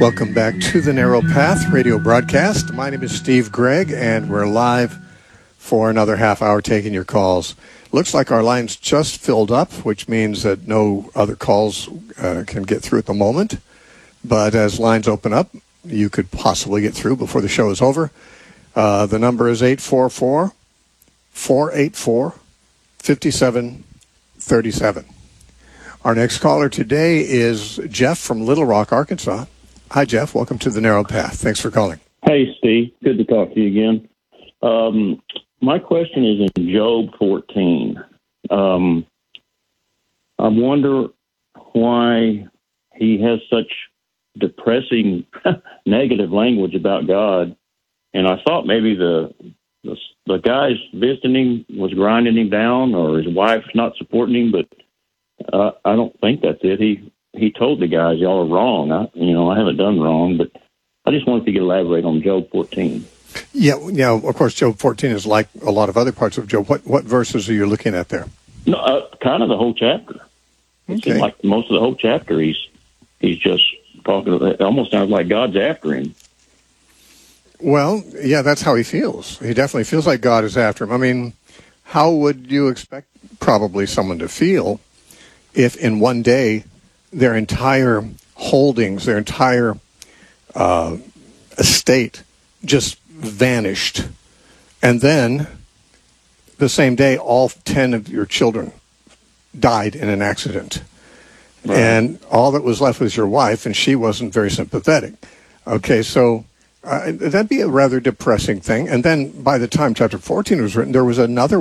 Welcome back to the Narrow Path radio broadcast. My name is Steve Gregg, and we're live for another half hour taking your calls. Looks like our line's just filled up, which means that no other calls can get through at the moment. But as lines open up, you could possibly get through before the show is over. The number is 844-484-5737. Our next caller today is Jeff from Little Rock, Arkansas. Hi, Jeff. Welcome to the Narrow Path. Thanks for calling. Hey, Steve. Good to talk to you again. My question is in Job 14. I wonder why he has such depressing negative language about God. And I thought maybe the guys visiting him was grinding him down, or his wife's not supporting him, but I don't think that's it. He told the guys, y'all are wrong. I haven't done wrong, but I just wanted to elaborate on Job 14. Yeah, of course, Job 14 is like a lot of other parts of Job. What verses are you looking at there? No, kind of the whole chapter. It seems like most of the whole chapter, he's just talking. It almost sounds like God's after him. Well, yeah, that's how he feels. He definitely feels like God is after him. I mean, how would you expect probably someone to feel if in one day their entire holdings, their entire estate just vanished, and then the same day all 10 of your children died in an accident, right, and all that was left was your wife, and she wasn't very sympathetic. Okay, so that'd be a rather depressing thing. And then by the time chapter 14 was written, there was another